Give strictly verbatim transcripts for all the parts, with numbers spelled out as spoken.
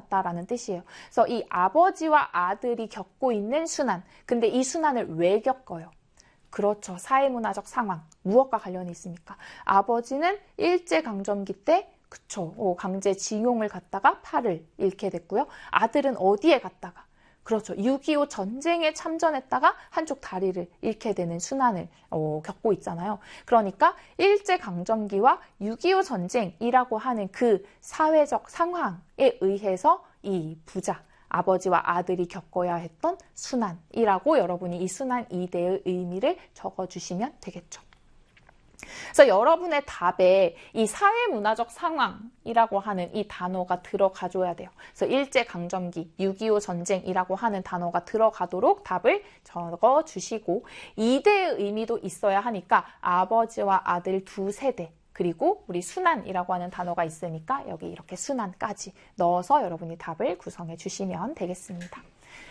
같다라는 뜻이에요. 그래서 이 아버지와 아들이 겪고 있는 순환. 근데 이 순환을 왜 겪어요? 그렇죠. 사회문화적 상황. 무엇과 관련이 있습니까? 아버지는 일제강점기 때 그쵸. 어, 강제징용을 갔다가 팔을 잃게 됐고요. 아들은 어디에 갔다가? 그렇죠. 육이오 전쟁에 참전했다가 한쪽 다리를 잃게 되는 순환을 어, 겪고 있잖아요. 그러니까 일제강점기와 육이오 전쟁이라고 하는 그 사회적 상황에 의해서 이 부자, 아버지와 아들이 겪어야 했던 순환이라고 여러분이 이 순환 이대의 의미를 적어주시면 되겠죠. 그래서 여러분의 답에 이 사회문화적 상황이라고 하는 이 단어가 들어가줘야 돼요. 그래서 일제강점기, 육이오 전쟁이라고 하는 단어가 들어가도록 답을 적어주시고 이대의 의미도 있어야 하니까 아버지와 아들 두 세대 그리고 우리 순환이라고 하는 단어가 있으니까 여기 이렇게 순환까지 넣어서 여러분이 답을 구성해 주시면 되겠습니다.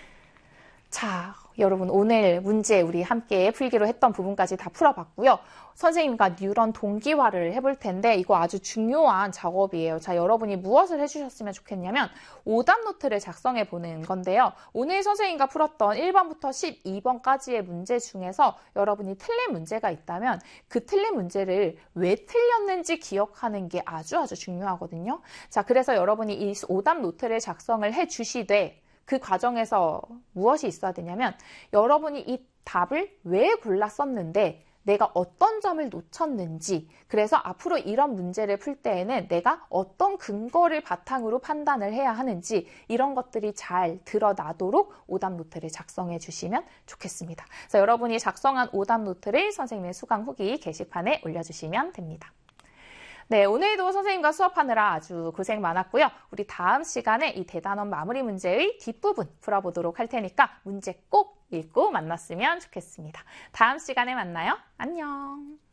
자, 여러분 오늘 문제 우리 함께 풀기로 했던 부분까지 다 풀어봤고요. 선생님과 뉴런 동기화를 해볼 텐데 이거 아주 중요한 작업이에요. 자, 여러분이 무엇을 해주셨으면 좋겠냐면 오답 노트를 작성해 보는 건데요. 오늘 선생님과 풀었던 일 번부터 십이 번까지의 문제 중에서 여러분이 틀린 문제가 있다면 그 틀린 문제를 왜 틀렸는지 기억하는 게 아주 아주 중요하거든요. 자, 그래서 여러분이 이 오답 노트를 작성을 해 주시되 그 과정에서 무엇이 있어야 되냐면 여러분이 이 답을 왜 골랐었는데 내가 어떤 점을 놓쳤는지 그래서 앞으로 이런 문제를 풀 때에는 내가 어떤 근거를 바탕으로 판단을 해야 하는지 이런 것들이 잘 드러나도록 오답 노트를 작성해 주시면 좋겠습니다. 그래서 여러분이 작성한 오답 노트를 선생님의 수강 후기 게시판에 올려주시면 됩니다. 네, 오늘도 선생님과 수업하느라 아주 고생 많았고요. 우리 다음 시간에 이 대단원 마무리 문제의 뒷부분 풀어보도록 할 테니까 문제 꼭 읽고 만났으면 좋겠습니다. 다음 시간에 만나요. 안녕.